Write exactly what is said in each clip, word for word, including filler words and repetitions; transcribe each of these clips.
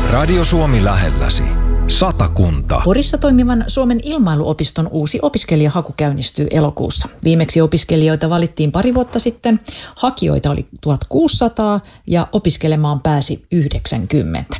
Radio Suomi lähelläsi. Satakunta. Porissa toimivan Suomen ilmailuopiston uusi opiskelijahaku käynnistyy elokuussa. Viimeksi opiskelijoita valittiin pari vuotta sitten. Hakijoita oli tuhatkuusisataa ja opiskelemaan pääsi yhdeksänkymmentä.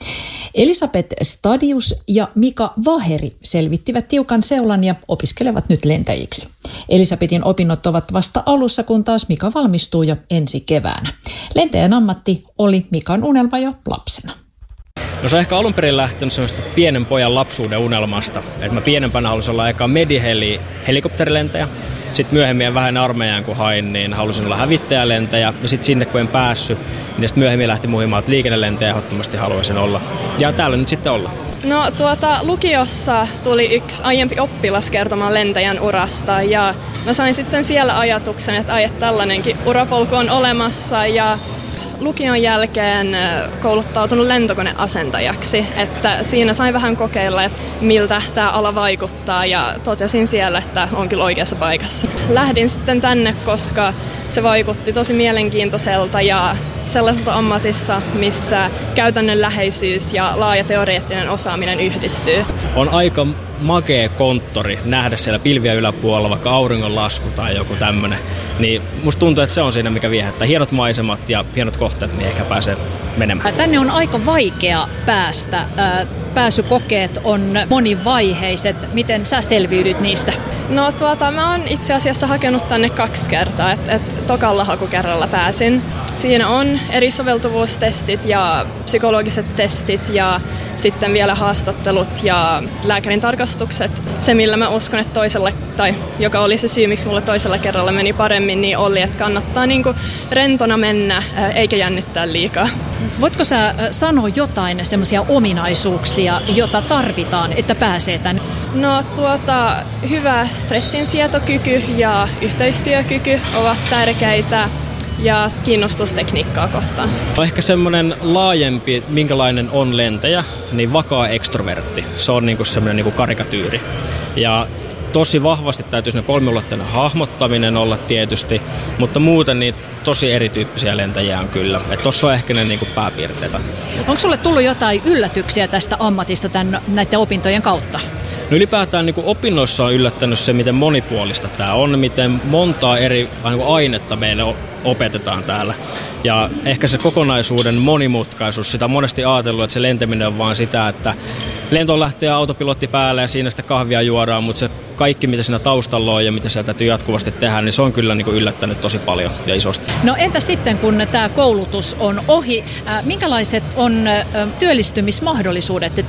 Elisabeth Stadius ja Mika Vaheri selvittivät tiukan seulan ja opiskelevat nyt lentäjiksi. Elisabetin opinnot ovat vasta alussa, kun taas Mika valmistuu jo ensi keväänä. Lentäjän ammatti oli Mikan unelma jo lapsena. No se on ehkä alun perin lähtenyt sellaista pienen pojan lapsuuden unelmasta. Et mä pienempänä halusin olla eka mediheli helikopterilentäjä. Sitten myöhemmin vähän armeijaan kun hain, niin halusin olla hävittäjälentäjä. Ja sitten sinne kun en päässyt, niin sitten myöhemmin lähti muhimaan, että liikennelentäjä ehdottomasti haluaisin olla. Ja täällä nyt sitten ollaan. No tuota, lukiossa tuli yksi aiempi oppilas kertomaan lentäjän urasta ja mä sain sitten siellä ajatuksen, että ai, että tällainenkin urapolku on olemassa ja lukion jälkeen kouluttautunut lentokoneasentajaksi, että siinä sain vähän kokeilla, että miltä tämä ala vaikuttaa ja totesin siellä, että on kyllä oikeassa paikassa. Lähdin sitten tänne, koska se vaikutti tosi mielenkiintoiselta ja sellaisesta ammatissa, missä käytännönläheisyys ja laaja teoreettinen osaaminen yhdistyy. On aika makea konttori nähdä siellä pilviä yläpuolella, vaikka auringonlasku tai joku tämmönen. Niin musta tuntuu, että se on siinä, mikä viehättää. Hienot maisemat ja hienot kohteet, mihin ehkä pääsee menemään. Tänne on aika vaikea päästä. Pääsykokeet on monivaiheiset. Miten sä selviydyt niistä? No tuota, mä oon itse asiassa hakenut tänne kaksi kertaa, että et tokalla hakukerralla pääsin. Siinä on eri soveltuvuustestit ja psykologiset testit ja sitten vielä haastattelut ja lääkärin tarkastukset. Se, millä mä uskon, että toisella, tai joka oli se syy, miksi mulle toisella kerralla meni paremmin, niin oli, että kannattaa niinku rentona mennä eikä jännittää liikaa. Voitko sä sanoa jotain semmoisia ominaisuuksia, jota tarvitaan, että pääsee tänne? No tuota, hyvä stressinsietokyky ja yhteistyökyky ovat tärkeitä. Ja kiinnostustekniikkaa kohtaan. Ehkä semmoinen laajempi, minkälainen on lentäjä, niin vakaa ekstrovertti. Se on niinku semmoinen niinku karikatyyri. Ja tosi vahvasti täytyy sinne kolmiulotteinen hahmottaminen olla tietysti, mutta muuten niin tosi erityyppisiä lentäjiä on kyllä. Että tossa on ehkä ne niinku pääpiirteitä. Onko sulle tullut jotain yllätyksiä tästä ammatista tämän, näiden opintojen kautta? No ylipäätään niin kuin opinnoissa on yllättänyt se, miten monipuolista tämä on, miten montaa eri niin kuin ainetta meille opetetaan täällä. Ja ehkä se kokonaisuuden monimutkaisuus, sitä on monesti ajatellut, että se lentäminen on vaan sitä, että lentoon lähtee autopilotti päälle ja siinä sitä kahvia juodaan, mutta se kaikki, mitä siinä taustalla on ja mitä sieltä täytyy jatkuvasti tehdä, niin se on kyllä niin kuin yllättänyt tosi paljon ja isosti. No entä sitten, kun tämä koulutus on ohi, äh, minkälaiset on äh, työllistymismahdollisuudet